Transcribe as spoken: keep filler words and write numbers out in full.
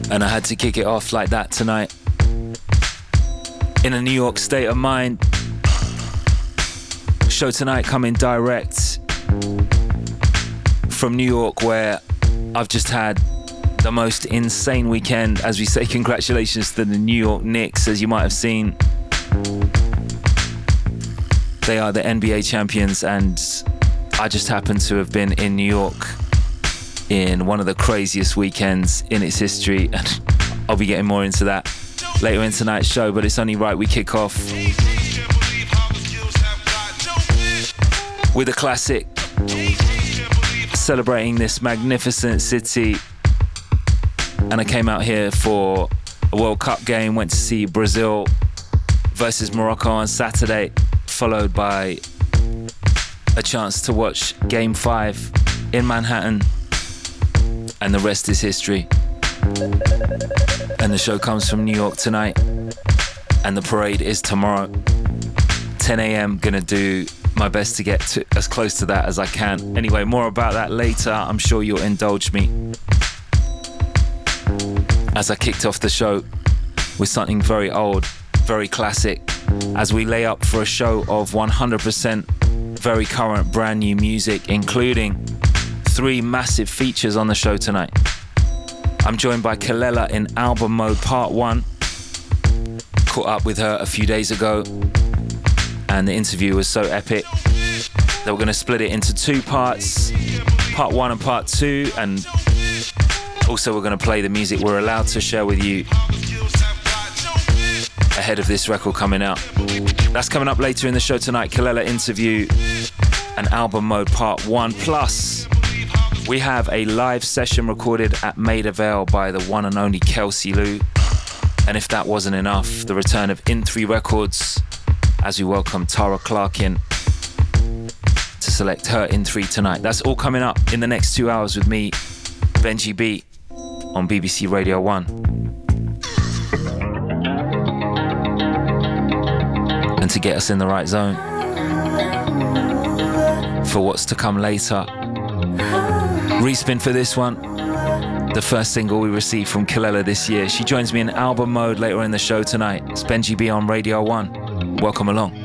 And I had to kick it off like that tonight. In a New York state of mind. Show tonight coming direct from New York, where I've just had the most insane weekend. As we say, congratulations to the New York Knicks. As you might have seen, they are the N B A champions, and I just happened to have been in New York in one of the craziest weekends in its history, and I'll be getting more into that later in tonight's show, but it's only right we kick off with a classic celebrating this magnificent city. And I came out here for a World Cup game, went to see Brazil versus Morocco on Saturday, followed by a chance to watch Game five in Manhattan, and the rest is history. And the show comes from New York tonight, and the parade is tomorrow, ten a.m. Gonna do my best to get to as close to that as I can. Anyway, more about that later. I'm sure you'll indulge me as I kicked off the show with something very old, very classic, as we lay up for a show of one hundred percent very current brand new music, including three massive features on the show tonight. I'm joined by Kelela in Album Mode Part one. Caught up with her a few days ago, and the interview was so epic that we're going to split it into two parts, Part one and Part two, and also we're going to play the music we're allowed to share with you ahead of this record coming out. That's coming up later in the show tonight. Kelela interview and Album Mode Part one. Plus, we have a live session recorded at Maida Vale by the one and only Kelsey Lou. And if that wasn't enough, the return of In three Records as we welcome Tara Clark in to select her In three tonight. That's all coming up in the next two hours with me, Benji B, on B B C Radio one. And to get us in the right zone for what's to come later, Respin for this one, the first single we received from Kelela this year. She joins me in Album Mode later in the show tonight. It's Benji B on Radio one. Welcome along.